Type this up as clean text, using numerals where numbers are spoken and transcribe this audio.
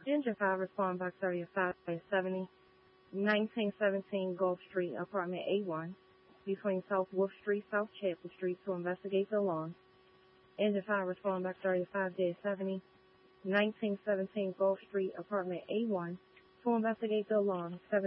Engine 5 respond box area 570, 1917 Gulf Street, apartment A1, between South Wolf Street, South Chapel Street to investigate the alarm. Engine 5 respond box area 570, 1917 Gulf Street, apartment A1, to investigate the alarm.